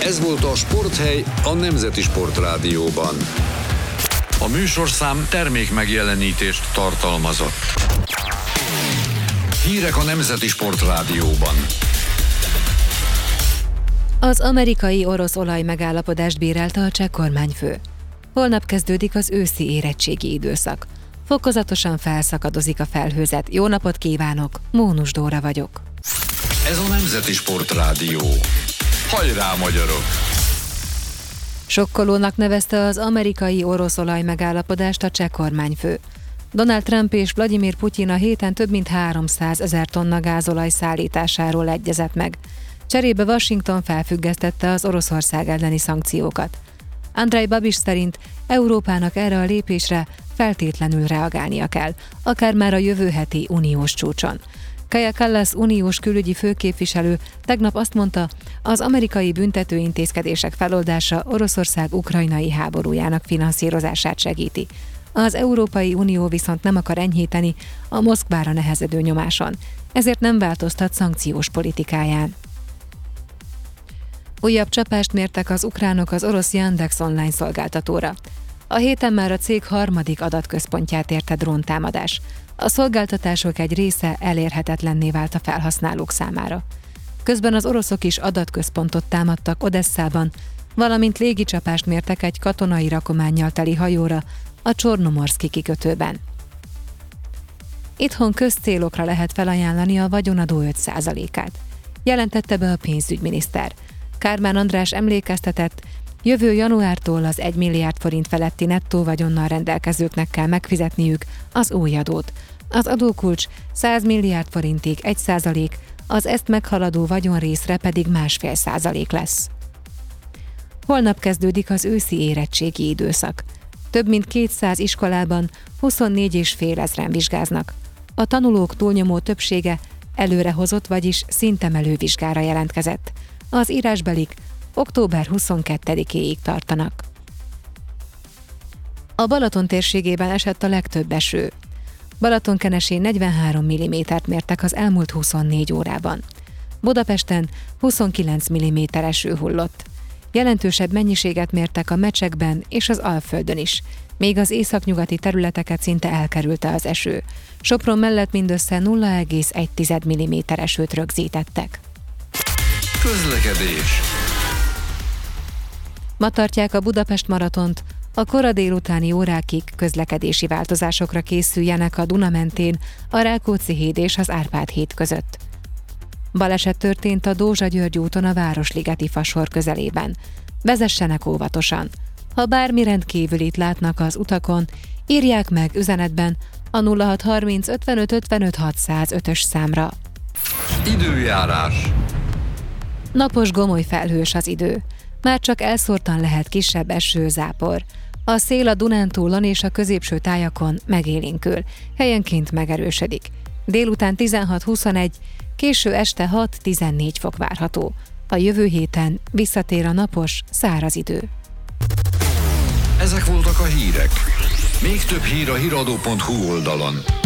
Ez volt a Sporthely a Nemzeti Sportrádióban. A műsorszám termék megjelenítést tartalmazott. Hírek a Nemzeti Sportrádióban. Az amerikai-orosz olaj megállapodást bírálta a cseh kormányfő. Holnap kezdődik az őszi érettségi időszak. Fokozatosan felszakadozik a felhőzet. Jó napot kívánok! Mónus Dóra vagyok. Ez a Nemzeti Sportrádió. Hajrá, magyarok! Sokkolónak nevezte az amerikai-orosz olaj megállapodást a cseh kormányfő. Donald Trump és Vladimir Putyin a héten több mint 300 000 tonna gázolaj szállításáról egyezett meg. Cserébe Washington felfüggesztette az Oroszország elleni szankciókat. Andrej Babis szerint Európának erre a lépésre feltétlenül reagálnia kell, akár már a jövő heti uniós csúcson. Kaja Kallas uniós külügyi főképviselő tegnap azt mondta, az amerikai büntetőintézkedések feloldása Oroszország ukrajnai háborújának finanszírozását segíti. Az Európai Unió viszont nem akar enyhíteni a Moszkvára nehezedő nyomáson, ezért nem változtat szankciós politikáján. Újabb csapást mértek az ukránok az orosz Yandex online szolgáltatóra. A héten már a cég harmadik adatközpontját érte dróntámadás. A szolgáltatások egy része elérhetetlenné vált a felhasználók számára. Közben az oroszok is adatközpontot támadtak Odesszában, valamint légicsapást mértek egy katonai rakománnyal teli hajóra a Csornomorszki kikötőben. Itthon közcélokra lehet felajánlani a vagyonadó 5%-át. Jelentette be a pénzügyminiszter. Kármán András emlékeztetett, jövő januártól az 1 milliárd forint feletti nettó vagyonnal rendelkezőknek kell megfizetniük az új adót. Az adókulcs 100 milliárd forintig 1%, az ezt meghaladó vagyonrészre pedig 1,5% lesz. Holnap kezdődik az őszi érettségi időszak. Több mint 200 iskolában 24,5 ezren vizsgáznak. A tanulók túlnyomó többsége előrehozott, vagyis szintemelő vizsgára jelentkezett. Az írásbelik október 22-éig tartanak. A Balaton térségében esett a legtöbb eső. Balatonkenesén 43 mm-t mértek az elmúlt 24 órában. Budapesten 29 mm eső hullott. Jelentősebb mennyiséget mértek a Mecsekben és az Alföldön is, még az északnyugati területeket szinte elkerülte az eső. Sopron mellett mindössze 0,1 mm esőt rögzítettek. Közlekedés. Ma tartják a Budapest maratont, a kora délutáni órákig közlekedési változásokra készüljenek a Duna mentén, a Rákóczi híd és az Árpád híd között. Baleset történt a Dózsa-György úton a Városligeti fasor közelében. Vezessenek óvatosan. Ha bármi rendkívülit látnak az utakon, írják meg üzenetben a 0630 55 55 605-ös számra. Időjárás. Napos, gomoly felhős az idő. Már csak elszórtan lehet kisebb eső, zápor. A szél a Dunántúlon és a középső tájakon megélénkül, helyenként megerősödik. Délután 16-21, késő este 6-14 fok várható. A jövő héten visszatér a napos, száraz idő. Ezek voltak a hírek. Még több hír a hiradó.hu oldalon.